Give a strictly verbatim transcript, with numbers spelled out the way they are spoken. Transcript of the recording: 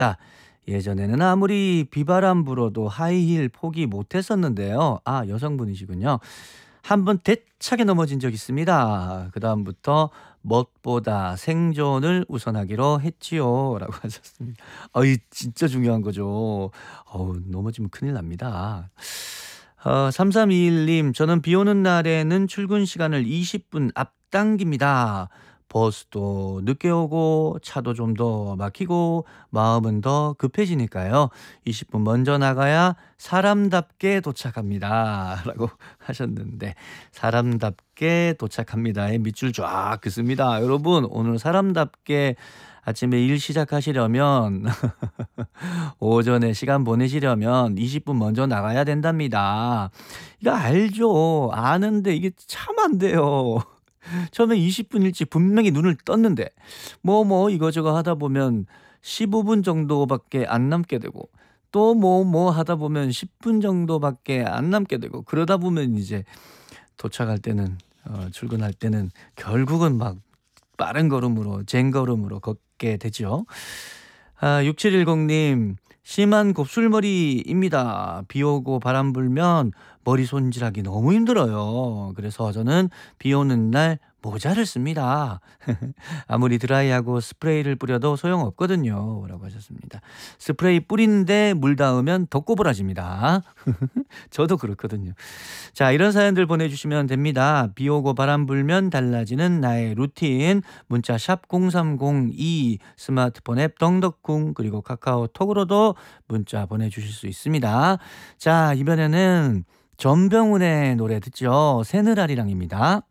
자, 예전에는 아무리 비바람 불어도 하이힐 포기 못했었는데요. 아, 여성분이시군요. 한 번 대차게 넘어진 적 있습니다. 그다음부터 멋보다 생존을 우선하기로 했지요. 라고 하셨습니다. 어이, 진짜 중요한 거죠. 어우, 넘어지면 큰일 납니다. 어, 삼삼이일 님, 저는 비 오는 날에는 출근 시간을 이십 분 앞당깁니다. 버스도 늦게 오고 차도 좀 더 막히고 마음은 더 급해지니까요. 이십 분 먼저 나가야 사람답게 도착합니다. 라고 하셨는데, 사람답게 도착합니다에 밑줄 쫙 긋습니다. 여러분, 오늘 사람답게 아침에 일 시작하시려면 오전에 시간 보내시려면 이십 분 먼저 나가야 된답니다. 이거 알죠? 아는데 이게 참 안 돼요. 처음에 이십 분 일찍 분명히 눈을 떴는데 뭐 뭐 이거저거 하다 보면 십오 분 정도밖에 안 남게 되고, 또 뭐 뭐 하다 보면 십 분 정도밖에 안 남게 되고, 그러다 보면 이제 도착할 때는 어 출근할 때는 결국은 막 빠른 걸음으로 쟁걸음으로 걷게 되죠. 아, 육칠일공 님, 심한 곱슬머리입니다. 비 오고 바람 불면 머리 손질하기 너무 힘들어요. 그래서 저는 비 오는 날 모자를 씁니다. 아무리 드라이하고 스프레이를 뿌려도 소용없거든요. 라고 하셨습니다. 스프레이 뿌리는데 물 닿으면 더 꼬부라집니다. 저도 그렇거든요. 자, 이런 사연들 보내주시면 됩니다. 비 오고 바람 불면 달라지는 나의 루틴. 문자 샵 공삼공이, 스마트폰 앱 덩덕쿵, 그리고 카카오톡으로도 문자 보내주실 수 있습니다. 자, 이번에는 전병훈의 노래 듣죠. 새늘아리랑입니다.